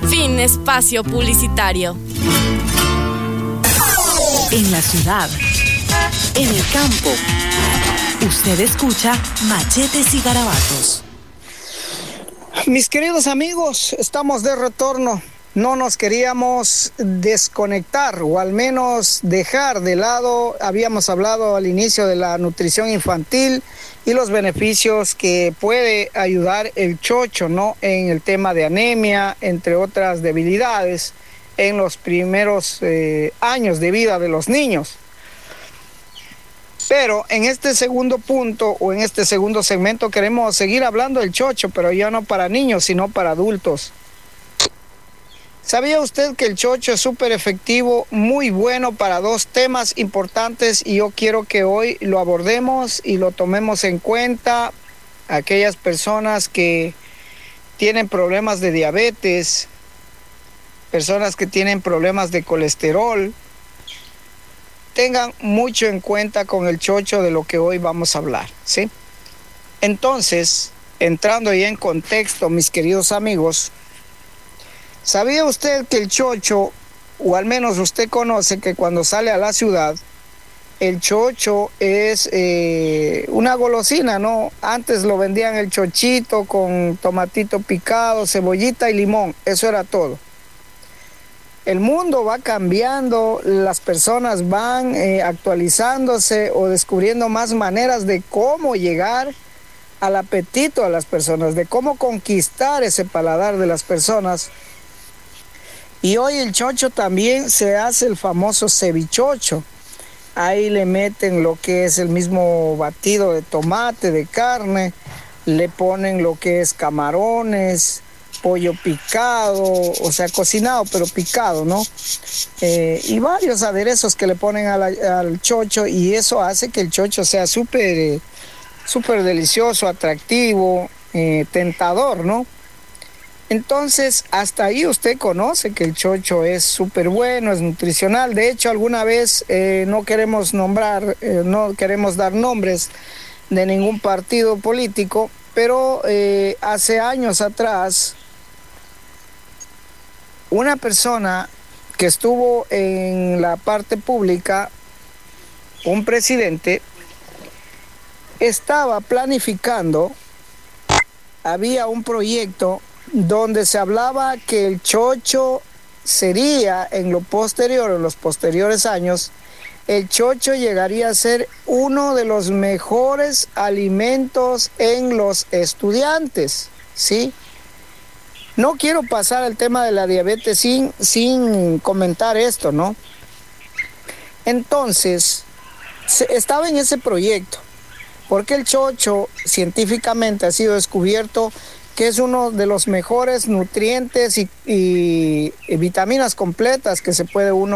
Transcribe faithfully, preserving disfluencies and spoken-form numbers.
Fin espacio publicitario. En la ciudad, en el campo, usted escucha Machetes y Garabatos. Mis queridos amigos, estamos de retorno. No nos queríamos desconectar o al menos dejar de lado. Habíamos hablado al inicio de la nutrición infantil y los beneficios que puede ayudar el chocho, ¿no? En el tema de anemia, entre otras debilidades, en los primeros eh, años de vida de los niños. Pero en este segundo punto o en este segundo segmento queremos seguir hablando del chocho, pero ya no para niños, sino para adultos. ¿Sabía usted que el chocho es súper efectivo, muy bueno para dos temas importantes y yo quiero que hoy lo abordemos y lo tomemos en cuenta? Aquellas personas que tienen problemas de diabetes, personas que tienen problemas de colesterol, tengan mucho en cuenta con el chocho de lo que hoy vamos a hablar, ¿sí? Entonces, entrando ya en contexto, mis queridos amigos, ¿sabía usted que el chocho, o al menos usted conoce que cuando sale a la ciudad, el chocho es eh, una golosina, ¿no? Antes lo vendían el chochito con tomatito picado, cebollita y limón, eso era todo. El mundo va cambiando, las personas van eh, actualizándose o descubriendo más maneras de cómo llegar al apetito a las personas, de cómo conquistar ese paladar de las personas. Y hoy el chocho también se hace el famoso cevichocho. Ahí le meten lo que es el mismo batido de tomate, de carne, le ponen lo que es camarones, pollo picado, o sea, cocinado, pero picado, ¿no? Eh, y varios aderezos que le ponen a la, al chocho y eso hace que el chocho sea súper, eh, súper delicioso, atractivo, eh, tentador, ¿no? Entonces, hasta ahí usted conoce que el chocho es súper bueno, es nutricional. De hecho, alguna vez eh, no queremos nombrar, eh, no queremos dar nombres de ningún partido político, pero eh, hace años atrás, una persona que estuvo en la parte pública, un presidente, estaba planificando, había un proyecto donde se hablaba que el chocho sería en lo posterior, en los posteriores años, el chocho llegaría a ser uno de los mejores alimentos en los estudiantes, ¿sí? No quiero pasar al tema de la diabetes sin, sin comentar esto, ¿no? Entonces, se, estaba en ese proyecto, porque el chocho científicamente ha sido descubierto que es uno de los mejores nutrientes y, y, y vitaminas completas que se puede uno